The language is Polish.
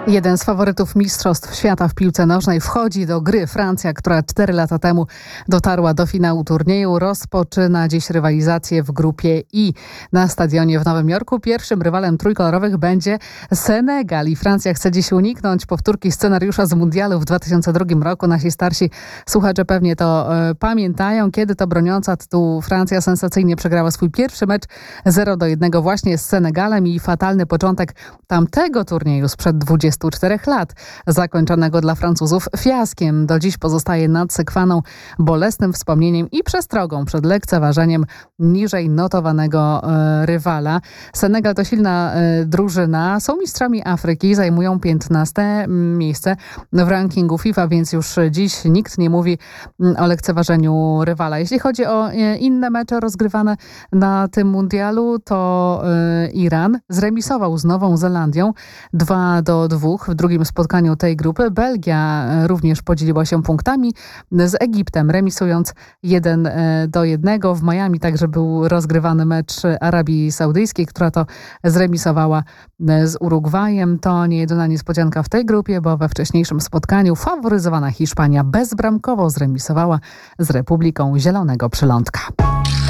Jeden z faworytów Mistrzostw Świata w piłce nożnej wchodzi do gry. Francja, która 4 lata temu dotarła do finału turnieju, rozpoczyna dziś rywalizację w grupie I. Na stadionie w Nowym Jorku pierwszym rywalem trójkolorowych będzie Senegal i Francja chce dziś uniknąć powtórki scenariusza z mundialu w 2002 roku. Nasi starsi słuchacze pewnie to pamiętają, kiedy to broniąca tytułu Francja sensacyjnie przegrała swój pierwszy mecz 0-1 właśnie z Senegalem i fatalny początek tamtego turnieju sprzed 24 lat, zakończonego dla Francuzów fiaskiem. Do dziś pozostaje nad sekwaną, bolesnym wspomnieniem i przestrogą przed lekceważeniem niżej notowanego rywala. Senegal to silna drużyna, są mistrzami Afryki, zajmują 15 miejsce w rankingu FIFA, więc już dziś nikt nie mówi o lekceważeniu rywala. Jeśli chodzi o inne mecze rozgrywane na tym mundialu, to Iran zremisował z Nową Zelandią 2-2 w drugim spotkaniu tej grupy. Belgia również podzieliła się punktami z Egiptem, remisując 1-1. W Miami także był rozgrywany mecz Arabii Saudyjskiej, która to zremisowała z Urugwajem. To nie jedyna niespodzianka w tej grupie, bo we wcześniejszym spotkaniu faworyzowana Hiszpania bezbramkowo zremisowała z Republiką Zielonego Przylądka.